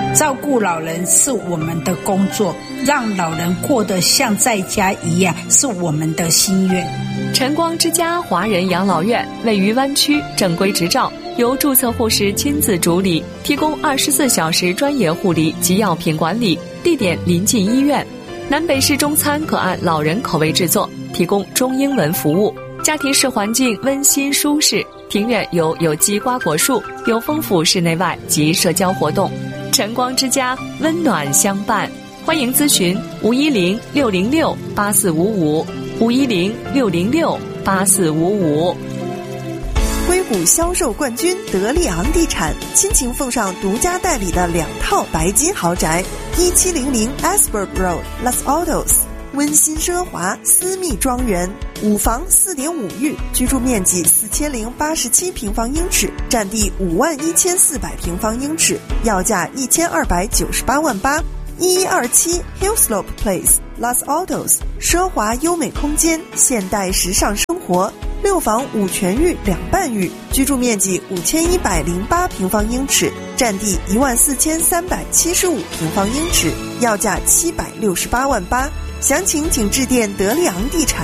照顾老人是我们的工作，让老人过得像在家一样是我们的心愿。 晨光之家华人养老院位于湾区，正规执照，由注册护士亲自主理，提供24小时专业护理及药品管理，地点临近医院。南北式中餐可按老人口味制作，提供中英文服务。家庭式环境温馨舒适，庭院有有机瓜果树，有丰富室内外及社交活动。晨光之家，温暖相伴。欢迎咨询510-606-8455，510-606-8455。 硅谷销售冠军德利昂地产亲情奉上独家代理的2套白金豪宅，1700 Asberg Road Los Altos， 温馨奢华私密庄园，5房4.5浴，居住面积4087平方英尺，占地51400平方英尺，要价1298万8。1127 Hillslope Place Los Altos， 奢华优美空间，现代时尚生活，6房5全浴2半浴，居住面积5108平方英尺，占地14375平方英尺，要价768万8。详情请致电德利昂地产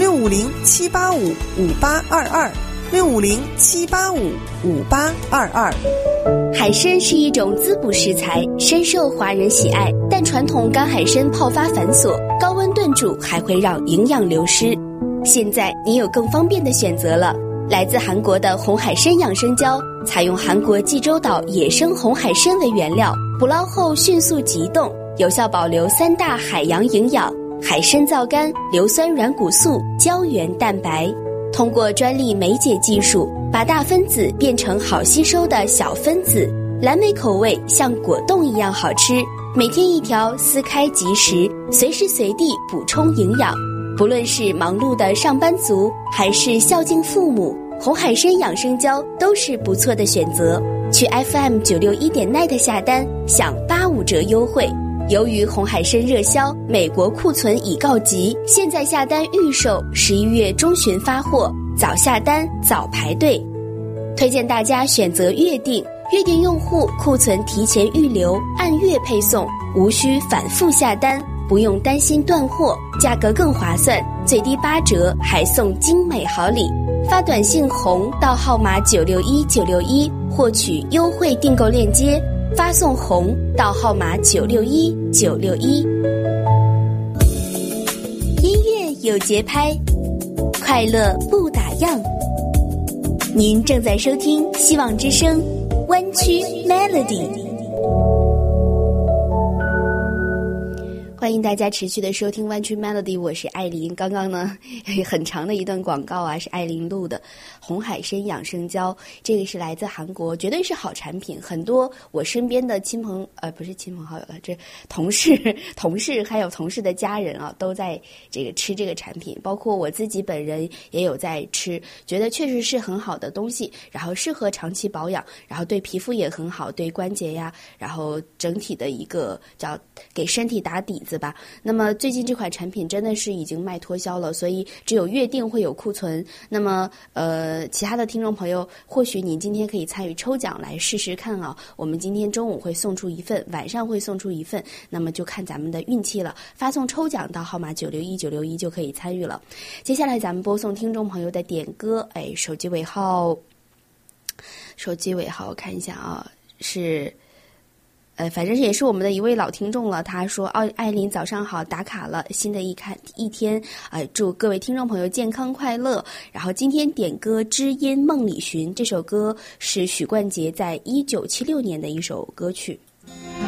650-785-5822，650-785-5822。 海参是一种滋补食材，深受华人喜爱，但传统干海参泡发繁琐，高温炖煮还会让营养流失。现在你有更方便的选择了，来自韩国的红海参养生胶，采用韩国济州岛野生红海参为原料，捕捞后迅速急冻，有效保留3大海洋营养：海参皂苷、硫酸软骨素、胶原蛋白。通过专利酶解技术，把大分子变成好吸收的小分子，蓝莓口味像果冻一样好吃，每天1条，撕开即食，随时随地补充营养。不论是忙碌的上班族，还是孝敬父母，红海参养生胶都是不错的选择。去 FM961.net 下单，享85折优惠。由于红海参热销，美国库存已告急，现在下单预售，11月中旬发货，早下单早排队。推荐大家选择月订，月订用户库存提前预留，按月配送，无需反复下单，不用担心断货，价格更划算，最低8折，还送精美好礼。发短信红到号码961961，获取优惠订购链接，发送红到号码961961。音乐有节拍，快乐不打烊。您正在收听希望之声湾区 Melody。欢迎大家持续的收听湾区 Melody， 我是艾琳。刚刚呢很长的一段广告啊，是艾琳录的红海参养生胶，这个是来自韩国，绝对是好产品。很多我身边的不是亲朋好友了，这同事还有同事的家人啊，都在这个吃这个产品，包括我自己本人也有在吃，觉得确实是很好的东西，然后适合长期保养，然后对皮肤也很好，对关节呀，然后整体的一个叫给身体打底子吧。那么最近这款产品真的是已经卖脱销了，所以只有月订会有库存。那么其他的听众朋友，或许你今天可以参与抽奖来试试看啊。我们今天中午会送出1份，晚上会送出1份，那么就看咱们的运气了。发送抽奖到号码961961就可以参与了。接下来咱们播送听众朋友的点歌，手机尾号我看一下啊，是反正也是我们的一位老听众了。他说：“艾琳早上好，打卡了，新的一天，祝各位听众朋友健康快乐。然后今天点歌《知音梦里寻》，这首歌是许冠杰在1976年的一首歌曲。”